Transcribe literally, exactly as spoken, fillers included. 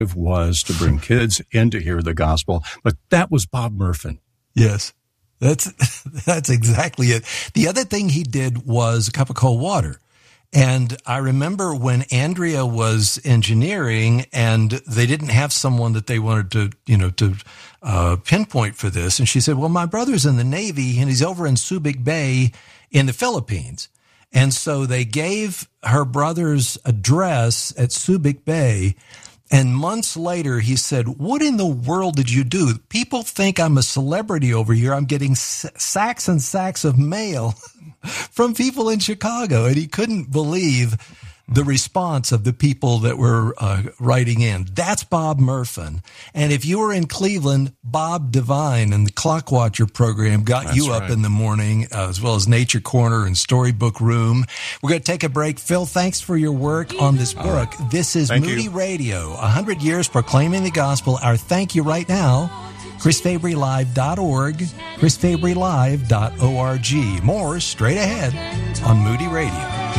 was to bring kids in to hear the gospel. But that was Bob Murphin. Yes, that's that's exactly it. The other thing he did was a cup of cold water. And I remember when Andrea was engineering and they didn't have someone that they wanted to, you know, to uh, pinpoint for this. And she said, well, my brother's in the Navy and he's over in Subic Bay in the Philippines. And so they gave her brother's address at Subic Bay. And months later, he said, what in the world did you do? People think I'm a celebrity over here. I'm getting sacks and sacks of mail from people in Chicago. And he couldn't believe the response of the people that were uh, writing in. That's Bob Murphin. And if you were in Cleveland, Bob Devine and the Clock Watcher program got That's you up right. in the morning, uh, as well as Nature Corner and Storybook Room. We're going to take a break. Phil, thanks for your work on this book. This is Thank Moody you. Radio, one hundred years proclaiming the gospel. Our thank you right now, chris fabry live dot org, chris fabry live dot org. More straight ahead on Moody Radio.